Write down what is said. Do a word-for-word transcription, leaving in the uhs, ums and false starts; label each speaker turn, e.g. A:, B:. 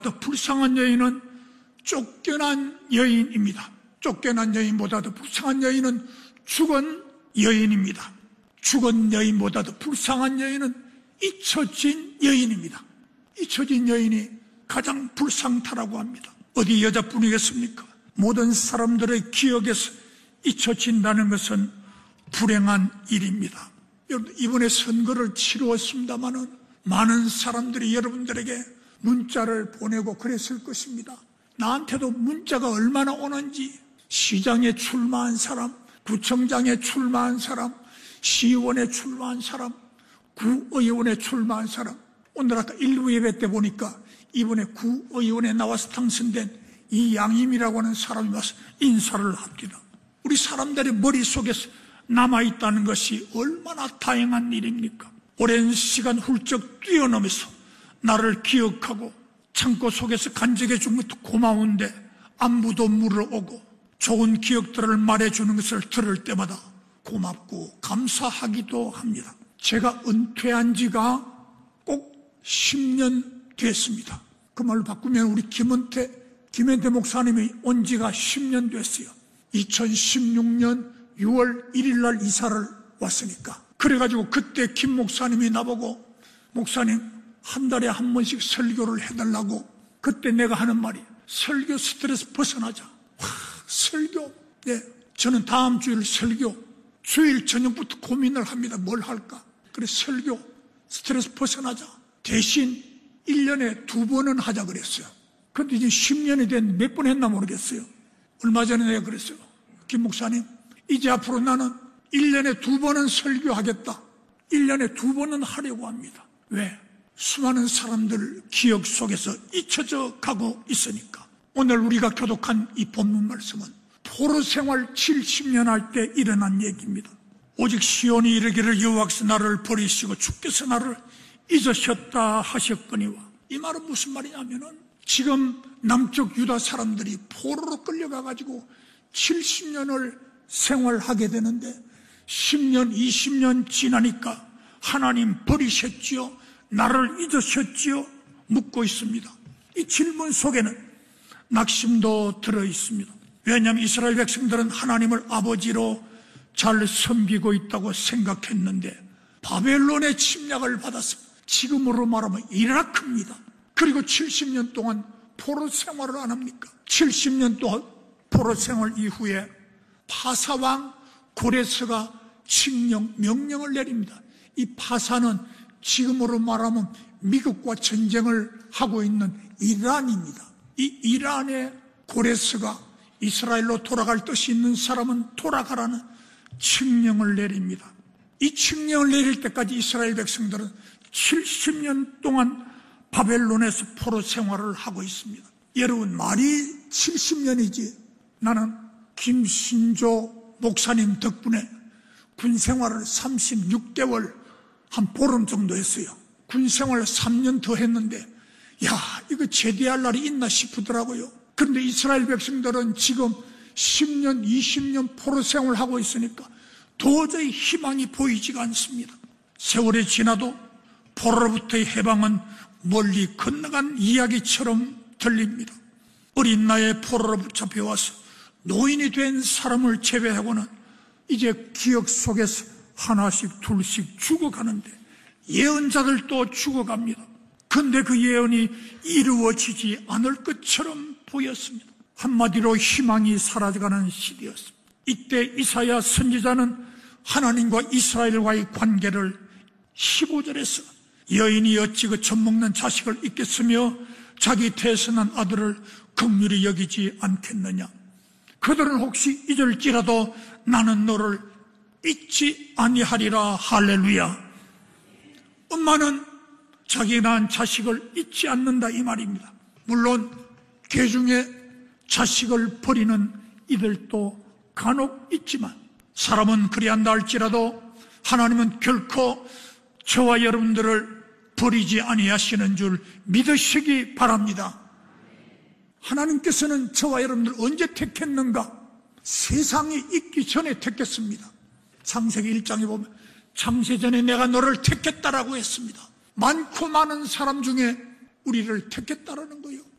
A: 더 불쌍한 여인은 쫓겨난 여인입니다. 쫓겨난 여인보다 더 불쌍한 여인은 죽은 여인입니다. 죽은 여인보다 더 불쌍한 여인은 잊혀진 여인입니다. 잊혀진 여인이 가장 불쌍하다고 합니다. 어디 여자뿐이겠습니까? 모든 사람들의 기억에서 잊혀진다는 것은 불행한 일입니다. 여러분, 이번에 선거를 치루었습니다마는 많은 사람들이 여러분들에게 문자를 보내고 그랬을 것입니다. 나한테도 문자가 얼마나 오는지, 시장에 출마한 사람, 구청장에 출마한 사람, 시의원에 출마한 사람, 구의원에 출마한 사람. 오늘 아까 일부 예배 때 보니까 이번에 구의원에 나와서 당선된 이 양임이라고 하는 사람이 와서 인사를 합니다. 우리 사람들의 머릿속에서 남아있다는 것이 얼마나 다행한 일입니까? 오랜 시간 훌쩍 뛰어넘어서 나를 기억하고 창고 속에서 간직해 준 것도 고마운데 안부도 물어오고 좋은 기억들을 말해주는 것을 들을 때마다 고맙고 감사하기도 합니다. 제가 은퇴한 지가 꼭 십 년 됐습니다. 그 말로 바꾸면 우리 김은태, 김현태 목사님이 온 지가 십 년 됐어요. 이천십육 년 유월 일일 날 이사를 왔으니까. 그래가지고 그때 김 목사님이 나보고 목사님 한 달에 한 번씩 설교를 해달라고, 그때 내가 하는 말이 설교 스트레스 벗어나자. 와, 설교. 네, 저는 다음 주일 설교 주일 저녁부터 고민을 합니다. 뭘 할까? 그래, 설교 스트레스 벗어나자. 대신 일 년에 두 번은 하자 그랬어요. 근데 이제 십 년이 된 몇 번 했나 모르겠어요. 얼마 전에 내가 그랬어요. 김 목사님, 이제 앞으로 나는 일 년에 두 번은 설교하겠다. 일 년에 두 번은 하려고 합니다. 왜? 수많은 사람들 기억 속에서 잊혀져 가고 있으니까. 오늘 우리가 교독한 이 본문 말씀은 포로 생활 칠십 년 할 때 일어난 얘기입니다. 오직 시온이 이르기를 여호와께서 나를 버리시고 주께서 나를 잊으셨다 하셨거니와. 이 말은 무슨 말이냐면은 지금 남쪽 유다 사람들이 포로로 끌려가가지고 칠십 년을 생활하게 되는데 십 년, 이십 년 지나니까 하나님 버리셨지요? 나를 잊으셨지요? 묻고 있습니다. 이 질문 속에는 낙심도 들어있습니다. 왜냐하면 이스라엘 백성들은 하나님을 아버지로 잘 섬기고 있다고 생각했는데 바벨론의 침략을 받았습니다. 지금으로 말하면 이라크입니다. 그리고 칠십 년 동안 포로 생활을 안 합니까? 칠십 년 동안 포로 생활 이후에 파사왕 고레스가 칙령, 명령을 내립니다. 이 파사는 지금으로 말하면 미국과 전쟁을 하고 있는 이란입니다. 이 이란의 고레스가 이스라엘로 돌아갈 뜻이 있는 사람은 돌아가라는 칙령을 내립니다. 이 칙령을 내릴 때까지 이스라엘 백성들은 칠십 년 동안 바벨론에서 포로 생활을 하고 있습니다. 여러분, 말이 칠십 년이지. 나는 김신조 목사님 덕분에 군 생활을 삼십육 개월 한 보름 정도 했어요. 군 생활을 삼 년 더 했는데 야, 이거 제대할 날이 있나 싶더라고요. 그런데 이스라엘 백성들은 지금 십 년, 이십 년 포로 생활을 하고 있으니까 도저히 희망이 보이지가 않습니다. 세월이 지나도 포로로부터의 해방은 멀리 건너간 이야기처럼 들립니다. 어린 나이에 포로로 잡혀와서 노인이 된 사람을 제외하고는 이제 기억 속에서 하나씩 둘씩 죽어가는데 예언자들도 죽어갑니다. 그런데 그 예언이 이루어지지 않을 것처럼 보였습니다. 한마디로 희망이 사라져가는 시대였습니다. 이때 이사야 선지자는 하나님과 이스라엘과의 관계를 십오 절에서 여인이 어찌 그 젖먹는 자식을 잊겠으며 자기 태어난 아들을 긍휼히 여기지 않겠느냐. 그들은 혹시 잊을지라도 나는 너를 잊지 아니하리라. 할렐루야. 엄마는 자기 낳은 자식을 잊지 않는다 이 말입니다. 물론 개 중에 자식을 버리는 이들도 간혹 있지만 사람은 그리한다 할지라도 하나님은 결코 저와 여러분들을 버리지 아니하시는 줄 믿으시기 바랍니다. 하나님께서는 저와 여러분들 언제 택했는가? 세상이 있기 전에 택했습니다. 창세기 일 장에 보면 창세 전에 내가 너를 택했다라고 했습니다. 많고 많은 사람 중에 우리를 택했다라는 거예요.